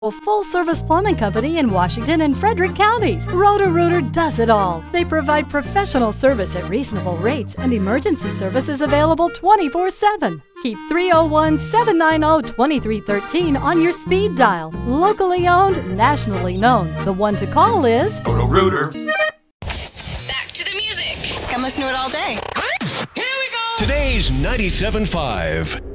A full-service plumbing company in Washington and Frederick counties. Roto-Rooter does it all. They provide professional service at reasonable rates and emergency services available 24/7. Keep 301-790-2313 on your speed dial. Locally owned, nationally known. The one to call is Roto-Rooter. Back to the music. Come listen to it all day. Today's 97.5.